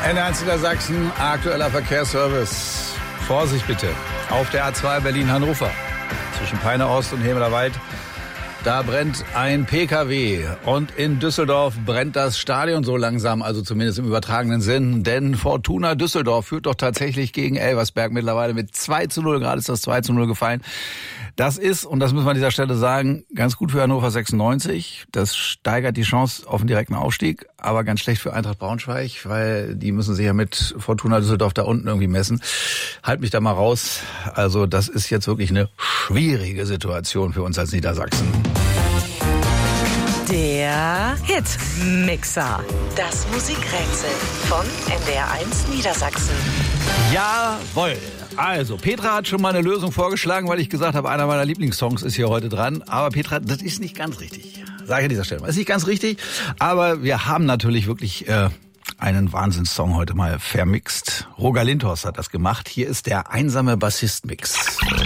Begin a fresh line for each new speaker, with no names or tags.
N1 Niedersachsen, aktueller Verkehrsservice. Vorsicht bitte. Auf der A2 Berlin-Hannover zwischen Peine Ost und Hemelerwald. Da brennt ein PKW und in Düsseldorf brennt das Stadion so langsam, also zumindest im übertragenen Sinn. Denn Fortuna Düsseldorf führt doch tatsächlich gegen Elversberg mittlerweile mit 2:0. Gerade ist das 2:0 gefallen. Das ist, und das müssen wir an dieser Stelle sagen, ganz gut für Hannover 96. Das steigert die Chance auf den direkten Aufstieg, aber ganz schlecht für Eintracht Braunschweig, weil die müssen sich ja mit Fortuna Düsseldorf da unten irgendwie messen. Halt mich da mal raus. Also das ist jetzt wirklich eine schwierige Situation für uns als Niedersachsen.
Der Hitmixer. Das Musikrätsel von NDR1 Niedersachsen.
Jawohl. Also, Petra hat schon mal eine Lösung vorgeschlagen, weil ich gesagt habe, einer meiner Lieblingssongs ist hier heute dran. Aber Petra, das ist nicht ganz richtig. Sage ich an dieser Stelle mal. Das ist nicht ganz richtig, aber wir haben natürlich wirklich einen Wahnsinnssong heute mal vermixt. Roger Lindhorst hat das gemacht. Hier ist der einsame Bassist-Mix.